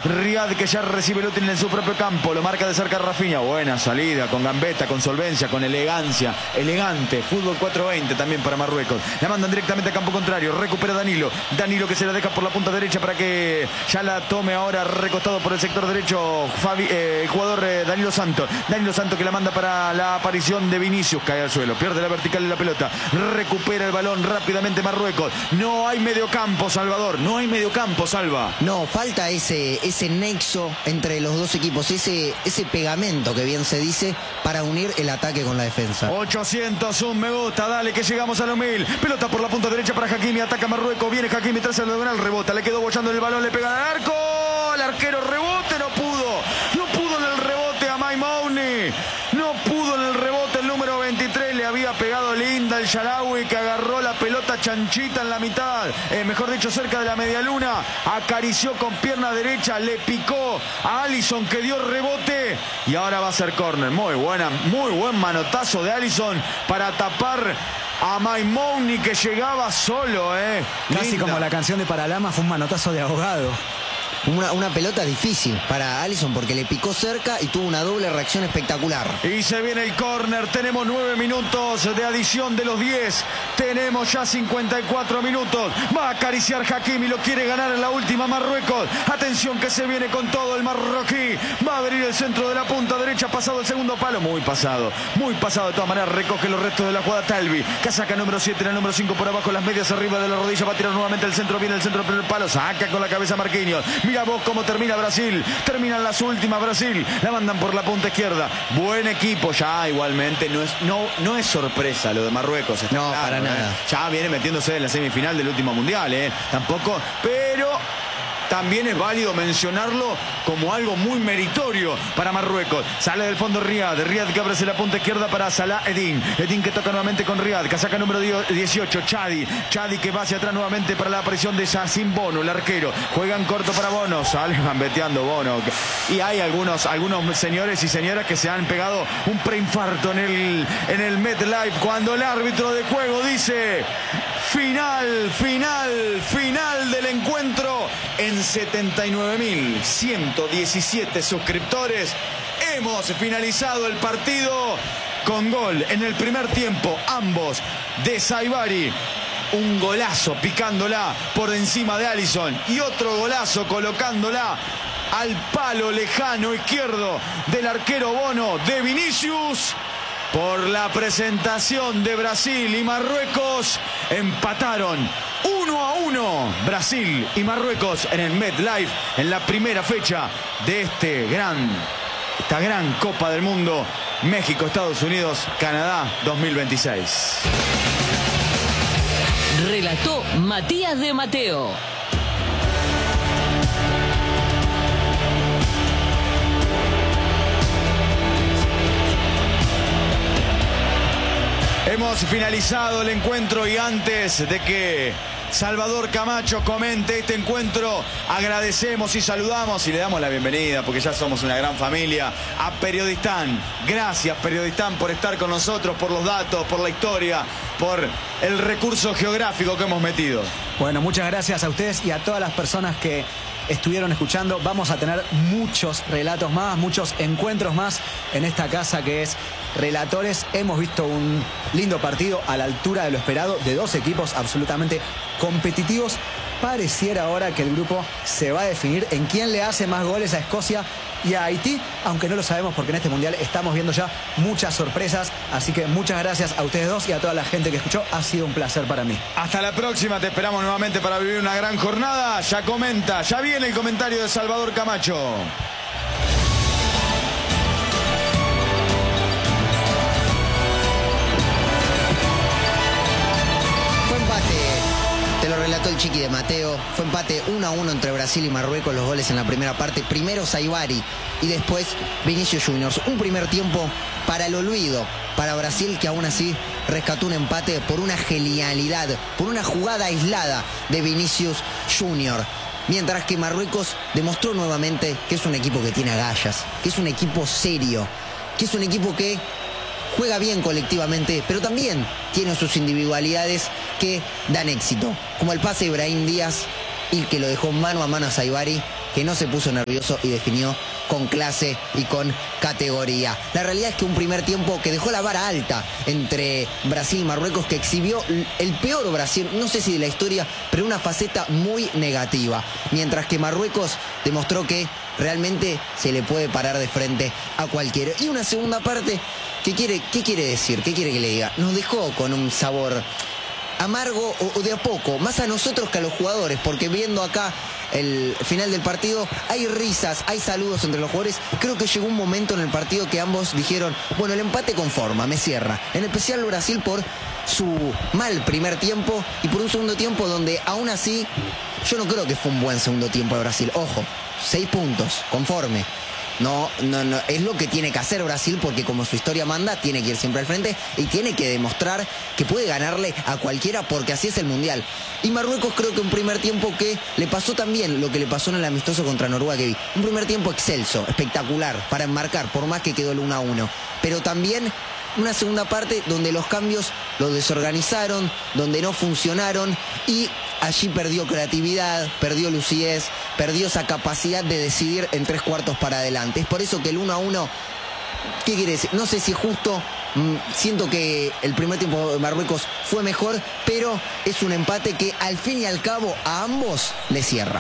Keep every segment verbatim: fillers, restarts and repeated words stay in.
Riyad que ya recibe el útil en su propio campo. Lo marca de cerca Rafinha. Buena salida, con gambeta, con solvencia, con elegancia. Elegante. Fútbol cuatro veinte también para Marruecos. La mandan directamente a campo contrario. Recupera Danilo. Danilo que se la deja por la punta derecha para que ya la tome ahora recostado por el sector derecho Fabi, eh, el jugador eh, Danilo Santos. Danilo Santos que la manda para la aparición de Vinicius. Cae al suelo. Pierde la vertical de la pelota. Recupera el balón rápidamente Marruecos. No hay mediocampo, Salvador. No hay mediocampo, Salva. No, falta ese, ese nexo entre los dos equipos. Ese, ese pegamento que bien se dice para unir el ataque con la defensa. ochocientos uno me gusta. Dale que llegamos a los mil. Pelota por la punta derecha para Hakimi. Ataca Marruecos. Viene Hakimi tras el diagonal. Rebota. Le quedó bollando el balón. Le pega al arco. El arquero rebote. No pudo. No pudo en el rebote a Maimouni. No pudo en el rebote el número veintitrés. Le había pegado linda el Sharawi que agarró la pelota chanchita en la mitad. Eh, mejor dicho, cerca de la media luna. Acarició con pierna derecha. Le picó a Alisson que dio rebote. Y ahora va a ser córner. Muy buena. Muy buen manotazo de Alisson para tapar a Maimouni que llegaba solo. Eh. Casi linda. Como la canción de Paralama, fue un manotazo de ahogado. Una, una pelota difícil para Alisson porque le picó cerca y tuvo una doble reacción espectacular. Y se viene el córner. Tenemos nueve minutos de adición de los diez. Tenemos ya cincuenta y cuatro minutos. Va a acariciar Hakimi. Lo quiere ganar en la última Marruecos. Atención que se viene con todo el marroquí. Va a abrir el centro de la punta derecha. Pasado el segundo palo. Muy pasado. Muy pasado. De todas maneras recoge los restos de la jugada Talvi. Casaca número siete en el número cinco por abajo. Las medias arriba de la rodilla. Va a tirar nuevamente el centro. Viene el centro del primer palo. Saca con la cabeza Marquinhos. Mira vos cómo termina Brasil. Terminan las últimas Brasil. La mandan por la punta izquierda. Buen equipo. Ya igualmente no es, no, no es sorpresa lo de Marruecos. No, claro, para ¿eh? nada. Ya viene metiéndose en la semifinal del último mundial. ¿eh? Tampoco. Pero también es válido mencionarlo como algo muy meritorio para Marruecos. Sale del fondo Riyad. Riyad que abre la punta izquierda para Salah Eddin. Eddin que toca nuevamente con Riyad. Casaca número dieciocho. Chadi. Chadi que va hacia atrás nuevamente para la aparición de Yacine Bono, el arquero. Juegan corto para Bono. Sale gambeteando Bono. Y hay algunos, algunos señores y señoras que se han pegado un preinfarto en el, en el MetLife cuando el árbitro de juego dice: final, final, final del encuentro. En setenta y nueve mil ciento diecisiete suscriptores hemos finalizado el partido con gol en el primer tiempo, ambos de Saibari. Un golazo picándola por encima de Alisson y otro golazo colocándola al palo lejano izquierdo del arquero Bono de Vinicius. Por la presentación de Brasil y Marruecos empataron uno a uno Brasil y Marruecos en el MetLife en la primera fecha de este gran, esta gran Copa del Mundo México, Estados Unidos, Canadá dos mil veintiséis. Relató Matías de Mateo. Hemos finalizado el encuentro y antes de que Salvador Camacho comente este encuentro, agradecemos y saludamos y le damos la bienvenida, porque ya somos una gran familia, a Periodistán. Gracias, Periodistán, por estar con nosotros, por los datos, por la historia, por el recurso geográfico que hemos metido. Bueno, muchas gracias a ustedes y a todas las personas que estuvieron escuchando. Vamos a tener muchos relatos más, muchos encuentros más en esta casa que es Relatores. Hemos visto un lindo partido a la altura de lo esperado de dos equipos absolutamente competitivos. Pareciera ahora que el grupo se va a definir en quién le hace más goles a Escocia y a Haití, aunque no lo sabemos porque en este mundial estamos viendo ya muchas sorpresas. Así que muchas gracias a ustedes dos y a toda la gente que escuchó. Ha sido un placer para mí. Hasta la próxima, te esperamos nuevamente para vivir una gran jornada. Ya comenta, ya viene el comentario de Salvador Camacho. Te lo relató el Chiqui de Mateo. Fue empate uno a uno entre Brasil y Marruecos, los goles en la primera parte. Primero Saibari y después Vinicius Juniors. Un primer tiempo para el olvido, para Brasil, que aún así rescató un empate por una genialidad, por una jugada aislada de Vinicius Junior. Mientras que Marruecos demostró nuevamente que es un equipo que tiene agallas, que es un equipo serio, que es un equipo que juega bien colectivamente, pero también tiene sus individualidades que dan éxito, como el pase de Brahim Díaz y que lo dejó mano a mano a Saibari que no se puso nervioso y definió con clase y con categoría. La realidad es que un primer tiempo que dejó la vara alta entre Brasil y Marruecos, que exhibió el peor Brasil, no sé si de la historia, pero una faceta muy negativa. Mientras que Marruecos demostró que realmente se le puede parar de frente a cualquiera. Y una segunda parte, ¿qué quiere, qué quiere decir? ¿Qué quiere que le diga? Nos dejó con un sabor amargo o, o de a poco, más a nosotros que a los jugadores, porque viendo acá el final del partido hay risas, hay saludos entre los jugadores. Creo que llegó un momento en el partido que ambos dijeron, bueno, el empate conforma, me cierra. En especial Brasil por su mal primer tiempo y por un segundo tiempo donde aún así yo no creo que fue un buen segundo tiempo de Brasil. Ojo, seis puntos, conforme. No, no, no, es lo que tiene que hacer Brasil, porque como su historia manda, tiene que ir siempre al frente y tiene que demostrar que puede ganarle a cualquiera, porque así es el Mundial. Y Marruecos creo que un primer tiempo que le pasó también lo que le pasó en el amistoso contra Noruega, que vi. Un primer tiempo excelso, espectacular, para enmarcar, por más que quedó el uno a uno. Pero también una segunda parte donde los cambios los desorganizaron, donde no funcionaron y allí perdió creatividad, perdió lucidez, perdió esa capacidad de decidir en tres cuartos para adelante. Es por eso que el uno a uno, ¿qué quiere decir? No sé si es justo, mmm, siento que el primer tiempo de Marruecos fue mejor, pero es un empate que al fin y al cabo a ambos le cierra.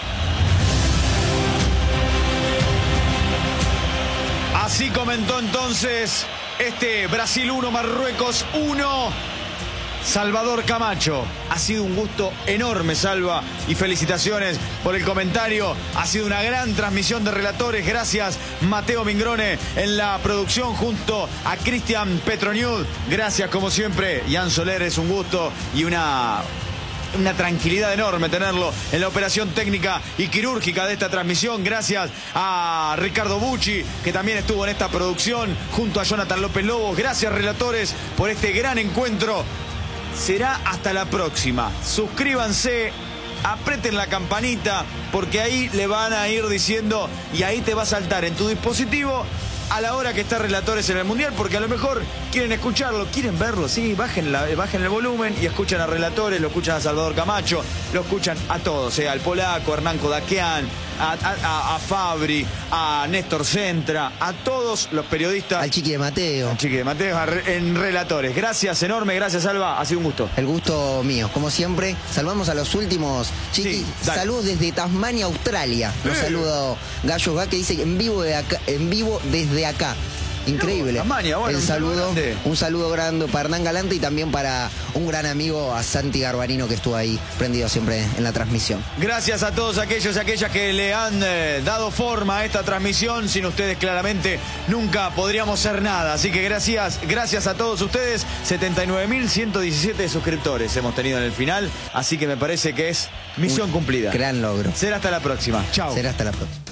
Así comentó entonces este Brasil uno, Marruecos uno. Salvador Camacho, ha sido un gusto enorme, Salva, y felicitaciones por el comentario. Ha sido una gran transmisión de relatores. Gracias, Mateo Mingrone, en la producción junto a Cristian Petroniud. Gracias, como siempre, Ian Soler, es un gusto y una... una tranquilidad enorme tenerlo en la operación técnica y quirúrgica de esta transmisión. Gracias a Ricardo Bucci, que también estuvo en esta producción, junto a Jonathan López Lobos. Gracias, relatores, por este gran encuentro. Será hasta la próxima. Suscríbanse, aprieten la campanita, porque ahí le van a ir diciendo y ahí te va a saltar en tu dispositivo a la hora que está Relatores en el Mundial, porque a lo mejor quieren escucharlo, quieren verlo, sí, bajen, la, bajen el volumen y escuchan a Relatores, lo escuchan a Salvador Camacho, lo escuchan a todos, eh, al Polaco, a Hernán Kodakian, a, a, a Fabri, a Néstor Centra, a todos los periodistas. Al Chiqui de Mateo. Al Chiqui de Mateo en Relatores. Gracias, enorme, gracias, Alba, ha sido un gusto. El gusto mío, como siempre. Salvamos a los últimos. Chiqui, sí, salud desde Tasmania, Australia. Los eh. saludo Gallo Gá, que dice en vivo, de acá, en vivo desde acá. Increíble. Tasmania, bueno, el saludo, un saludo grande para Hernán Galante y también para un gran amigo, a Santi Garbarino, que estuvo ahí prendido siempre en la transmisión. Gracias a todos aquellos y aquellas que le han eh, dado forma a esta transmisión. Sin ustedes claramente nunca podríamos ser nada. Así que gracias, gracias a todos ustedes. setenta y nueve mil ciento diecisiete suscriptores hemos tenido en el final. Así que me parece que es misión un cumplida. Gran logro. Será hasta la próxima. Chao. Será hasta la próxima.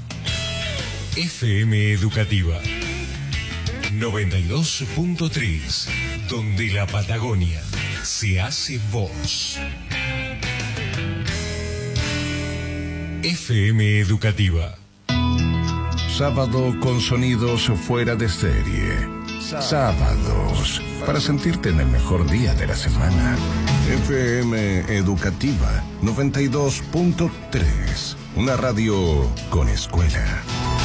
F M Educativa noventa y dos punto tres, donde la Patagonia se hace voz. F M Educativa. Sábado con sonidos fuera de serie. Sábados para sentirte en el mejor día de la semana. F M Educativa noventa y dos punto tres. Una radio con escuela.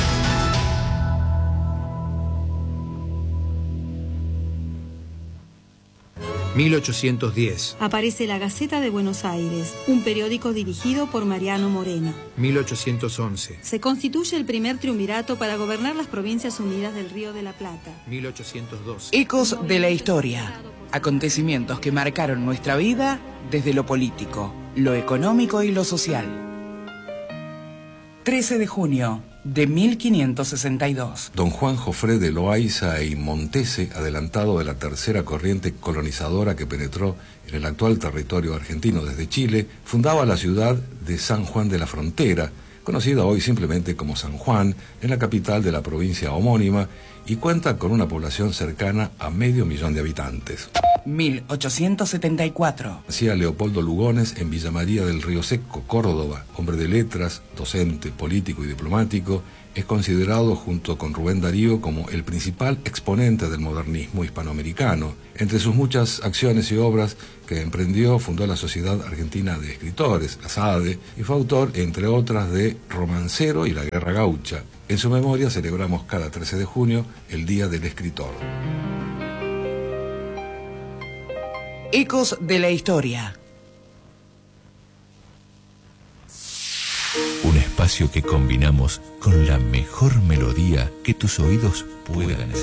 mil ochocientos diez. Aparece La Gaceta de Buenos Aires, un periódico dirigido por Mariano Moreno. mil ochocientos once. Se constituye el primer triunvirato para gobernar las Provincias Unidas del Río de la Plata. mil ochocientos doce. Ecos de la historia. Acontecimientos que marcaron nuestra vida desde lo político, lo económico y lo social. trece de junio de mil quinientos sesenta y dos. Don Juan Jofré de Loaiza y Montese, adelantado de la tercera corriente colonizadora que penetró en el actual territorio argentino desde Chile, fundaba la ciudad de San Juan de la Frontera, conocida hoy simplemente como San Juan, en la capital de la provincia homónima, y cuenta con una población cercana a medio millón de habitantes. mil ochocientos setenta y cuatro. Nacía Leopoldo Lugones en Villa María del Río Seco, Córdoba, hombre de letras, docente, político y diplomático. Es considerado junto con Rubén Darío como el principal exponente del modernismo hispanoamericano. Entre sus muchas acciones y obras que emprendió, fundó la Sociedad Argentina de Escritores, la SADE, y fue autor, entre otras, de Romancero y La Guerra Gaucha. En su memoria celebramos cada trece de junio el Día del Escritor. Ecos de la historia. Un espacio que combinamos con la mejor melodía que tus oídos puedan